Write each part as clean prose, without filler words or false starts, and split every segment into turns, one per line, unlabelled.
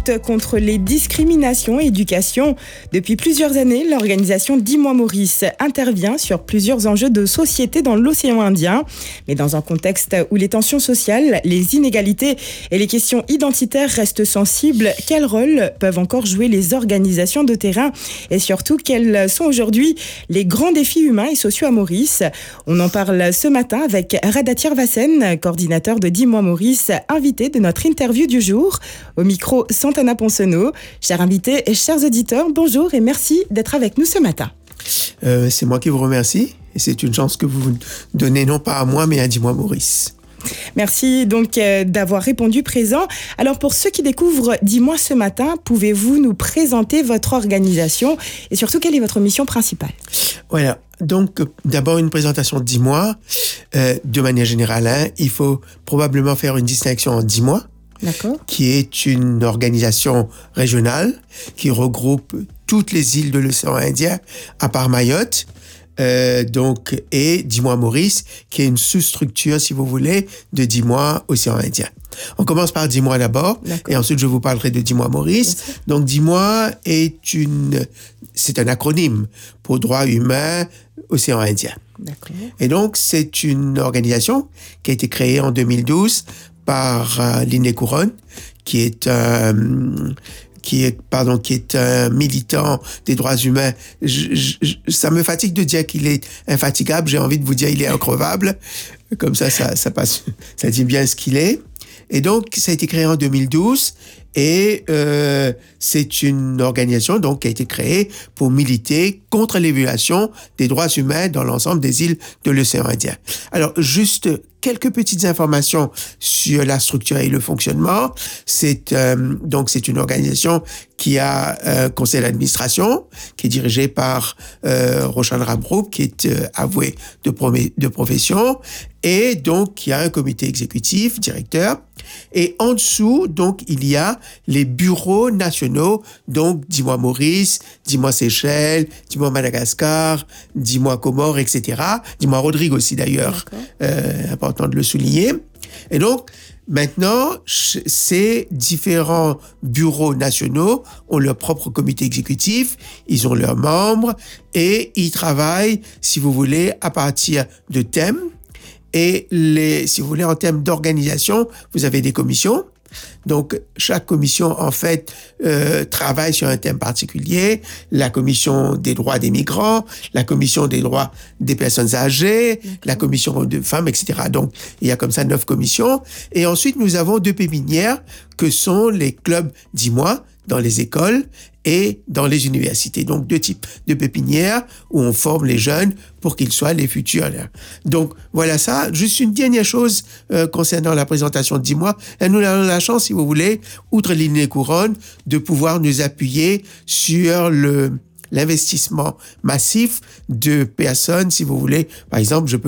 lutte contre les discriminations et éducation. Depuis plusieurs années, l'organisation Dis-moi Maurice intervient sur plusieurs enjeux de société dans l'océan Indien. Mais dans un contexte où les tensions sociales, les inégalités et les questions identitaires restent sensibles, quel rôle peuvent encore jouer les organisations de terrain? Et surtout, quels sont aujourd'hui les grands défis humains et sociaux à Maurice? On en parle ce matin avec Radhatir Vasen, coordinateur de Dis-moi Maurice, invité de notre interview du jour. Au micro, Santana Ponsonneau. Chers invités et chers auditeurs, bonjour et merci d'être avec nous ce matin.
C'est moi qui vous remercie et c'est une chance que vous donnez non pas à moi mais à Dis-moi Maurice.
Merci donc d'avoir répondu présent. Alors pour ceux qui découvrent Dis-moi ce matin, pouvez-vous nous présenter votre organisation et surtout quelle est votre mission principale?
Voilà, donc d'abord une présentation de Dis-moi. De manière générale, il faut probablement faire une distinction en Dis-moi, qui est une organisation régionale qui regroupe toutes les îles de l'océan Indien à part Mayotte. Et Dis-moi Maurice, qui est une sous-structure, si vous voulez, de Dis-moi Océan Indien. On commence par Dis-moi d'abord, et ensuite je vous parlerai de Dis-moi Maurice. Donc Dis-moi c'est un acronyme pour Droits humains Océan Indien. Et donc c'est une organisation qui a été créée en 2012 par Linné Couronne, qui est un militant des droits humains. Ça me fatigue de dire qu'il est infatigable. J'ai envie de vous dire qu'il est increvable. Comme ça passe, ça dit bien ce qu'il est. Et donc, ça a été créé en 2012 et c'est une organisation donc qui a été créée pour militer contre les violations des droits humains dans l'ensemble des îles de l'océan Indien. Alors, juste quelques petites informations sur la structure et le fonctionnement. C'est une organisation qui a un conseil d'administration qui est dirigé par Roshan Ramroup, qui est avoué de profession, et donc il y a un comité exécutif, directeur, et en dessous donc il y a les bureaux nationaux, donc Dis-moi Maurice, Dis-moi Seychelles, Dis-moi Madagascar, Dis-moi Comores, etc. Dis-moi Rodrigue aussi d'ailleurs, important de le souligner. Et donc, maintenant, ces différents bureaux nationaux ont leur propre comité exécutif, ils ont leurs membres et ils travaillent, si vous voulez, à partir de thèmes. Et si vous voulez, en termes d'organisation, vous avez des commissions. Donc, chaque commission, en fait, travaille sur un thème particulier. La commission des droits des migrants, la commission des droits des personnes âgées, la commission de femmes, etc. Donc, il y a comme ça 9 commissions. Et ensuite, nous avons 2 pépinières que sont les clubs Dis-moi dans les écoles et dans les universités. Donc, 2 types de pépinières où on forme les jeunes pour qu'ils soient les futurs. Donc, voilà ça. Juste une dernière chose concernant la présentation de Dis-moi. Nous avons la chance, si vous voulez, outre Linné Couronne, de pouvoir nous appuyer sur l'investissement massif de personnes, si vous voulez. Par exemple, je peux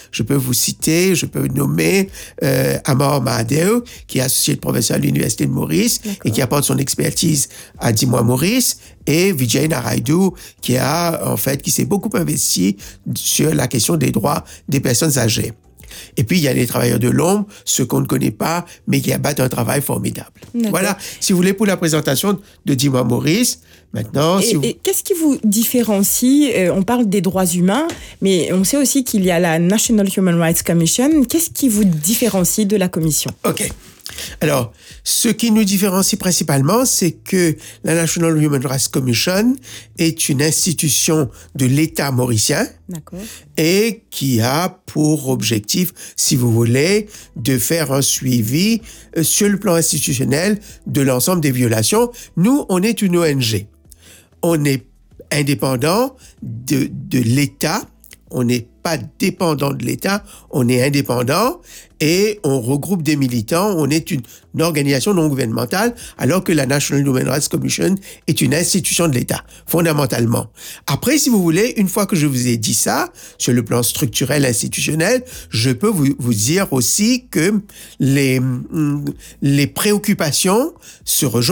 vous nommer Amar Mahadeo, qui est associé de professeur à l'Université de Maurice et qui apporte son expertise à Dis-moi Maurice, et Vijay Naraidu, qui s'est beaucoup investi sur la question des droits des personnes âgées. Et puis, il y a les travailleurs de l'ombre, ceux qu'on ne connaît pas, mais qui abattent un travail formidable. Voilà, si vous voulez, pour la présentation de Dis-moi Maurice. Maintenant,
qu'est-ce qui vous différencie? On parle des droits humains, mais on sait aussi qu'il y a la National Human Rights Commission. Qu'est-ce qui vous différencie de la commission?
OK. Alors, ce qui nous différencie principalement, c'est que la National Human Rights Commission est une institution de l'État mauricien et qui a pour objectif, si vous voulez, de faire un suivi sur le plan institutionnel de l'ensemble des violations. Nous, on est une ONG. On est indépendant de l'État. On n'est pas dépendant de l'État, on est indépendant et on regroupe des militants. On est une organisation non gouvernementale, alors que la National Human Rights Commission est une institution de l'État, fondamentalement. Après, si vous voulez, une fois que je vous ai dit ça, sur le plan structurel, institutionnel, je peux vous dire aussi que les préoccupations se rejoignent.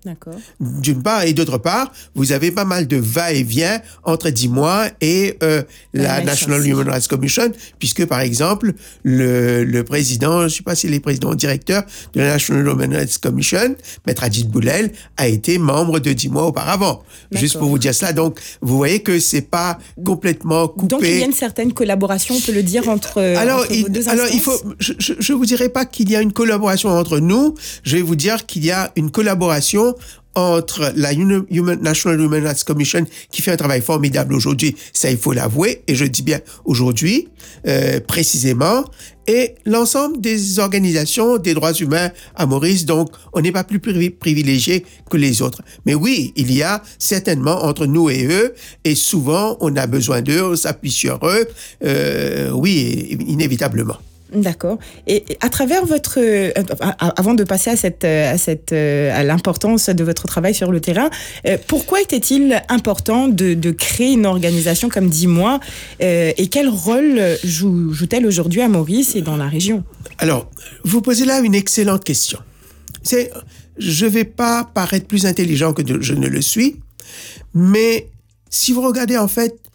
D'accord.
D'une part, et d'autre part, vous avez pas mal de va-et-vient entre DIMOA et la National Human Rights Commission, puisque, par exemple, le président, je ne sais pas s'il est président directeur de la National Human Rights Commission, Maître Adjid Boulel, a été membre de DIMOA auparavant.
D'accord.
Juste pour vous dire cela. Donc, vous voyez que c'est pas complètement coupé.
Donc, il y a une certaine collaboration, on peut le dire, entre vos deux instances.
Je vous dirais pas qu'il y a une collaboration entre nous. Je vais vous dire qu'il y a une collaboration entre la National Human Rights Commission, qui fait un travail formidable aujourd'hui, ça il faut l'avouer, et je dis bien aujourd'hui, précisément, et l'ensemble des organisations des droits humains à Maurice. Donc, on n'est pas plus privilégié que les autres. Mais oui, il y a certainement entre nous et eux, et souvent, on a besoin d'eux, on s'appuie sur eux, oui, inévitablement.
D'accord. Et à travers votre, avant de passer à l'importance de votre travail sur le terrain, pourquoi était-il important de créer une organisation comme DIMOA, et quel rôle joue-t-elle aujourd'hui à Maurice et dans la région?
Alors, vous posez là une excellente question. Je vais pas paraître plus intelligent que je ne le suis, mais si vous regardez en fait